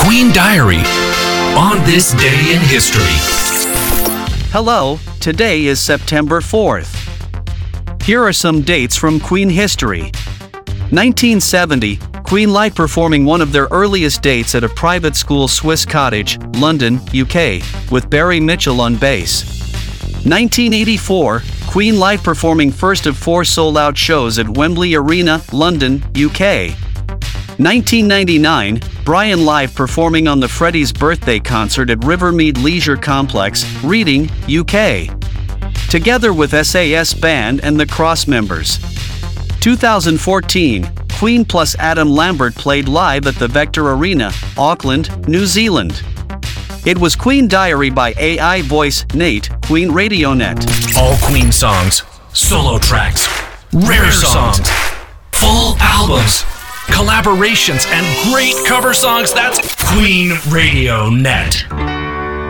Queen Diary on this day in history. Hello, today is September 4th. Here are some dates from Queen history. 1970, Queen live performing one of their earliest dates at a private school Swiss cottage, London, UK, with Barry Mitchell on bass. 1984, Queen live performing first of 4 sold-out shows at Wembley Arena, London, UK. 1999, Brian live performing on the Freddie's birthday concert at Rivermead Leisure Complex, Reading, UK. Together with SAS Band and the Cross members. 2014, Queen plus Adam Lambert played live at the Vector Arena, Auckland, New Zealand. It was Queen Diary by AI voice Nate, Queen Radio Net. All Queen songs, solo tracks, rare songs, full albums, collaborations, and great cover songs. That's Queen Radio Net.